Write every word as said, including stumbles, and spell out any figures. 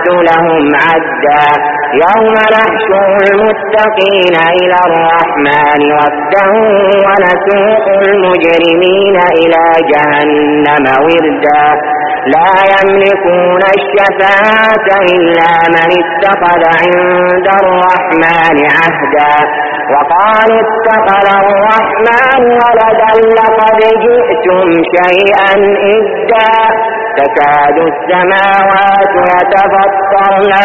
أعددت لهم عدا يوم نحشر المتقين إلى الرحمن وفدا ونسوق المجرمين إلى جهنم وردا لا يملكون الشفاعة إلا من اتخذ عند الرحمن عهدا وقالوا اتخذ الرحمن ولدا لقد جئتم شيئا إدا تكاد السماوات يتفطرن